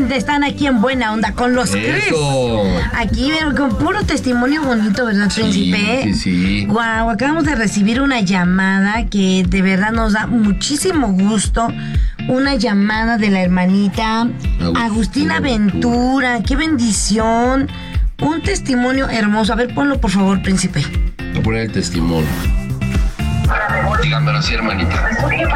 Efectivamente, están aquí en Buena Onda con los Cris. Aquí con puro testimonio bonito, ¿verdad, príncipe? Sí. Guau, acabamos de recibir una llamada que de verdad nos da muchísimo gusto. Una llamada de la hermanita Agustina Ventura. ¡Qué bendición! Un testimonio hermoso. A ver, ponlo por favor, príncipe. Voy a poner el testimonio. Dígamelo así, hermanita.